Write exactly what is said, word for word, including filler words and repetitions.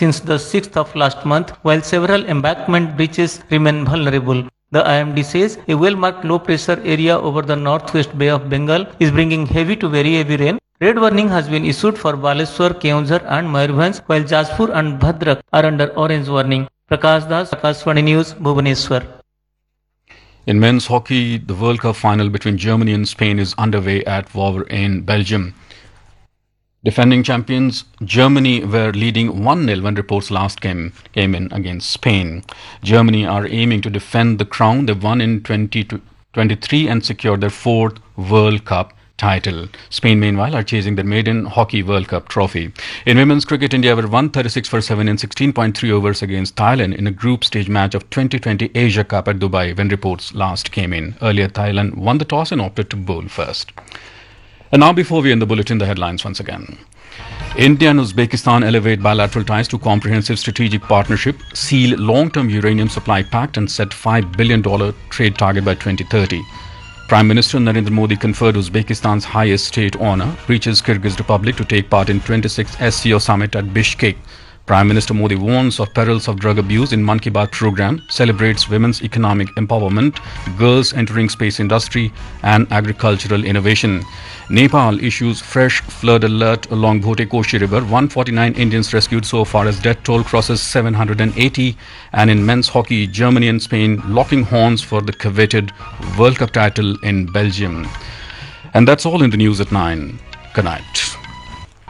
since the sixth of last month, while several embankment breaches remain vulnerable. The I M D says a well-marked low-pressure area over the northwest Bay of Bengal is bringing heavy to very heavy rain. Red warning has been issued for Baleshwar, Keonjhar and Mayurbhanj, while Jajpur and Bhadrak are under orange warning. Prakash Das, Akashvani News, Bhubaneswar. In men's hockey, the World Cup final between Germany and Spain is underway at Wavre in Belgium. Defending champions Germany were leading one nil when reports last came, came in against Spain. Germany are aiming to defend the crown they won in twenty twenty-three and secure their fourth World Cup title. Spain, meanwhile, are chasing their maiden Hockey World Cup trophy. In women's cricket, India were one thirty-six for seven in sixteen point three overs against Thailand in a group stage match of twenty twenty Asia Cup at Dubai when reports last came in. Earlier, Thailand won the toss and opted to bowl first. And now, before we end the bulletin, the headlines once again. India and Uzbekistan elevate bilateral ties to comprehensive strategic partnership, seal long-term uranium supply pact and set five billion dollars trade target by twenty thirty. Prime Minister Narendra Modi conferred Uzbekistan's highest state honour, reaches Kyrgyz Republic to take part in twenty-sixth S C O summit at Bishkek. Prime Minister Modi warns of perils of drug abuse in Mann Ki Baat program, celebrates women's economic empowerment, girls entering space industry and agricultural innovation. Nepal issues fresh flood alert along Bhote Koshi River. one hundred forty-nine Indians rescued so far as death toll crosses seven hundred eighty. And in men's hockey, Germany and Spain locking horns for the coveted World Cup title in Belgium. And that's all in the news at nine. Good night.